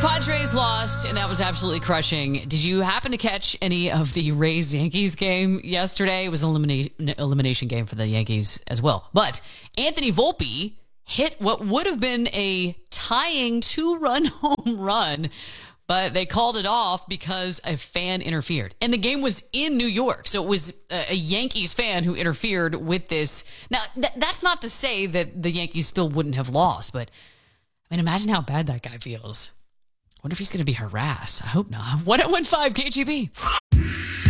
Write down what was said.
Padres lost, and that was absolutely crushing. Did you happen to catch any of the Rays-Yankees game yesterday? It was an elimination game for the Yankees as well. But Anthony Volpe hit what would have been a tying 2-run home run, but they called it off because a fan interfered. And the game was in New York, so it was a Yankees fan who interfered with this. Now, that's not to say that the Yankees still wouldn't have lost, but I mean, imagine how bad that guy feels. Wonder if he's going to be harassed. I hope not. 101.5 KGB.